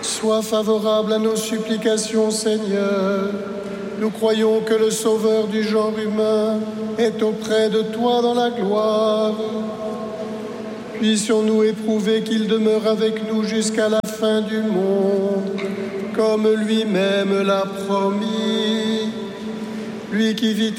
Sois favorable à nos supplications, Seigneur. Nous croyons que le Sauveur du genre humain est auprès de toi dans la gloire. Puissions-nous éprouver qu'il demeure avec nous jusqu'à la fin du monde, comme lui-même l'a promis. Lui qui vit